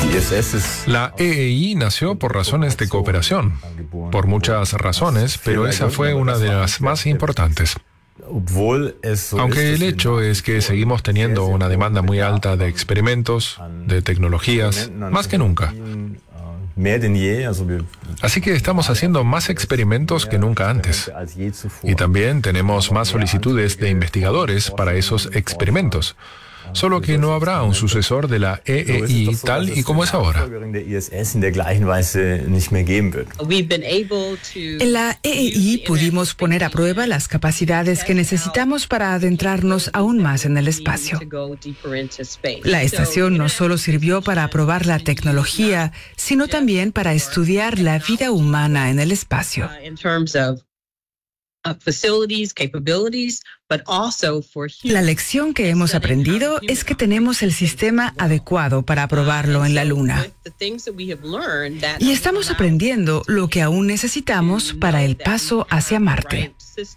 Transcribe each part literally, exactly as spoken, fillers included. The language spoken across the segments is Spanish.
La E E I nació por razones de cooperación, por muchas razones, pero esa fue una de las más importantes. Aunque el hecho es que seguimos teniendo una demanda muy alta de experimentos, de tecnologías, más que nunca. Así que estamos haciendo más experimentos que nunca antes. Y también tenemos más solicitudes de investigadores para esos experimentos. Solo que no habrá un sucesor de la E E I tal y como es ahora. En la E E I pudimos poner a prueba las capacidades que necesitamos para adentrarnos aún más en el espacio. La estación no solo sirvió para probar la tecnología, sino también para estudiar la vida humana en el espacio. La lección que hemos aprendido es que tenemos el sistema adecuado para probarlo en la Luna. Y estamos aprendiendo lo que aún necesitamos para el paso hacia Marte.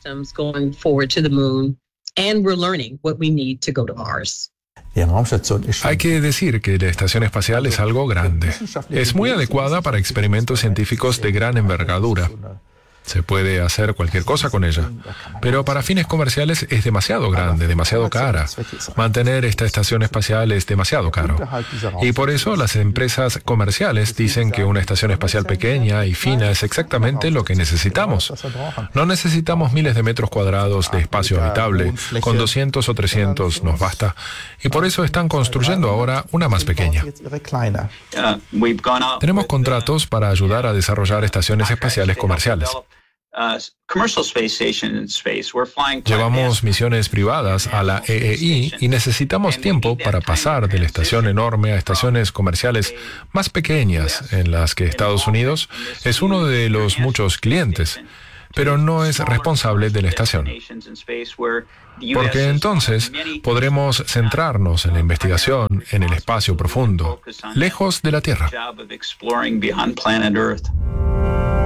Hay que decir que la estación espacial es algo grande. Es muy adecuada para experimentos científicos de gran envergadura. Se puede hacer cualquier cosa con ella, pero para fines comerciales es demasiado grande, demasiado cara. Mantener esta estación espacial es demasiado caro. Y por eso las empresas comerciales dicen que una estación espacial pequeña y fina es exactamente lo que necesitamos. No necesitamos miles de metros cuadrados de espacio habitable, con doscientos o trescientos nos basta. Y por eso están construyendo ahora una más pequeña. Tenemos contratos para ayudar a desarrollar estaciones espaciales comerciales. Llevamos misiones privadas a la E E I y necesitamos tiempo para pasar de la estación enorme a estaciones comerciales más pequeñas, en las que Estados Unidos es uno de los muchos clientes, pero no es responsable de la estación. Porque entonces podremos centrarnos en la investigación en el espacio profundo, lejos de la Tierra.